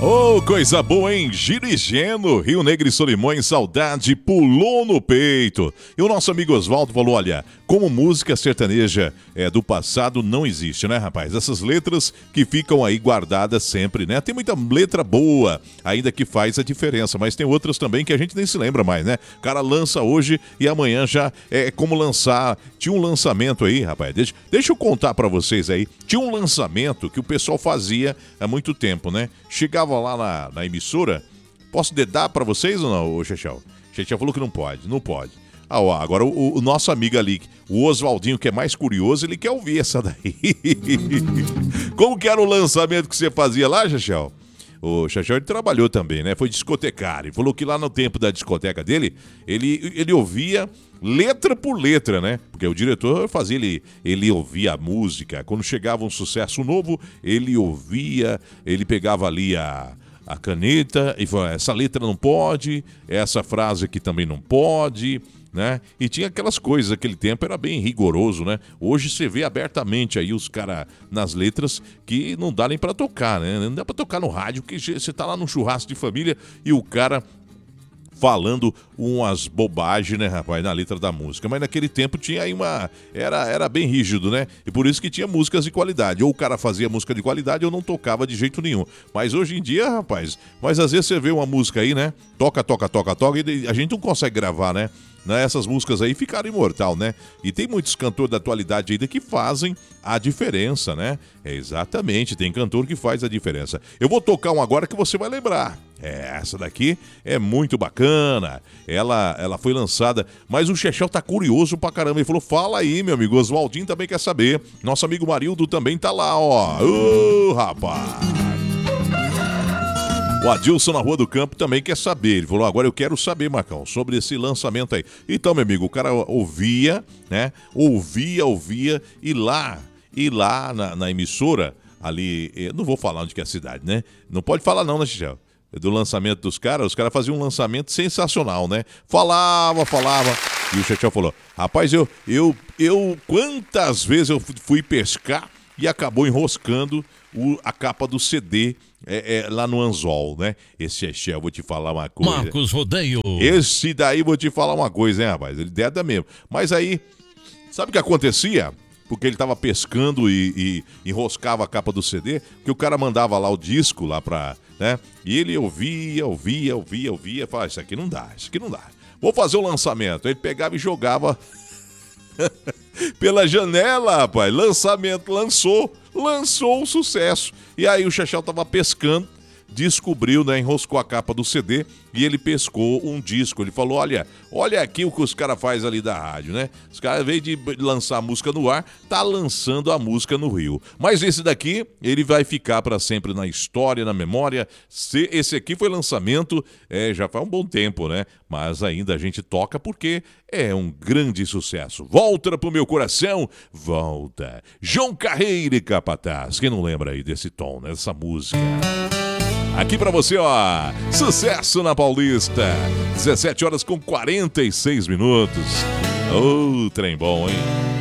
Ô, coisa boa, hein? Girigeno, Rio Negro e Solimões, saudade pulou no peito. E o nosso amigo Oswaldo falou, olha, como música sertaneja do passado não existe, né, rapaz? Essas letras que ficam aí guardadas sempre, né? Tem muita letra boa, ainda que faz a diferença, mas tem outras também que a gente nem se lembra mais, né? O cara lança hoje e amanhã já é como lançar. Tinha um lançamento aí, rapaz, deixa eu contar pra vocês aí. Tinha um lançamento que o pessoal fazia há muito tempo, né? Chegava lá na emissora. Posso dedar pra vocês ou não, o Chechel? Chechel falou que não pode, não pode. Ah, ó, agora o nosso amigo ali, o Oswaldinho, que é mais curioso, ele quer ouvir essa daí. Como que era o lançamento que você fazia lá, Chechel? O Chechel, ele trabalhou também, né? Foi discotecário. Ele falou que lá no tempo da discoteca dele, ele ouvia letra por letra, né? Porque o diretor fazia, ele ouvia a música. Quando chegava um sucesso novo, ele ouvia, ele pegava ali a caneta e falava, essa letra não pode, essa frase aqui também não pode, né? E tinha aquelas coisas, aquele tempo era bem rigoroso, né? Hoje você vê abertamente aí os caras nas letras que não dá nem pra tocar, né? Não dá pra tocar no rádio, porque você tá lá num churrasco de família e o cara falando umas bobagens, né, rapaz, na letra da música. Mas naquele tempo tinha aí Era bem rígido, né? E por isso que tinha músicas de qualidade. Ou o cara fazia música de qualidade ou não tocava de jeito nenhum. Mas hoje em dia, rapaz, mas às vezes você vê uma música aí, né? Toca, e a gente não consegue gravar, né? Essas músicas aí ficaram imortal, né? E tem muitos cantores da atualidade ainda que fazem a diferença, né? Exatamente, tem cantor que faz a diferença. Eu vou tocar um agora que você vai lembrar. Essa daqui é muito bacana. Ela foi lançada, mas o Chechel tá curioso pra caramba. Ele falou, fala aí, meu amigo. Oswaldinho também quer saber. Nosso amigo Marildo também tá lá, ó. Ô, rapaz. O Adilson na Rua do Campo também quer saber. Ele falou, agora eu quero saber, Marcão, sobre esse lançamento aí. Então, meu amigo, o cara ouvia, né? Ouvia, e lá na emissora, ali, eu não vou falar onde que é a cidade, né? Não pode falar não, né, Chechel? Do lançamento dos caras, os caras faziam um lançamento sensacional, né? Falava. E o Chechel falou, rapaz, eu quantas vezes eu fui pescar e acabou enroscando a capa do CD lá no anzol, né? Esse Chechel, vou te falar uma coisa. Marcos Rodeio. Esse daí, vou te falar uma coisa, hein, rapaz? Ele deda mesmo. Mas aí, sabe o que acontecia? Porque ele tava pescando e enroscava a capa do CD, que o cara mandava lá o disco lá pra, né? E ele ouvia, falava, isso aqui não dá. Vou fazer o lançamento. Ele pegava e jogava pela janela, rapaz. Lançamento, lançou o sucesso. E aí o Chechel tava pescando, descobriu, né? Enroscou a capa do CD e ele pescou um disco. Ele falou, olha aqui o que os caras fazem ali da rádio, né? Os caras, ao invés de lançar a música no ar, tá lançando a música no Rio. Mas esse daqui, ele vai ficar para sempre na história, na memória. Esse aqui foi lançamento, já faz um bom tempo, né? Mas ainda a gente toca porque é um grande sucesso. Volta pro meu coração, volta. João Carreira e Capataz. Quem não lembra aí desse tom, né? Dessa música? Aqui pra você, ó, sucesso na Paulista, 17 horas com 46 minutos. Ô, trem bom, hein?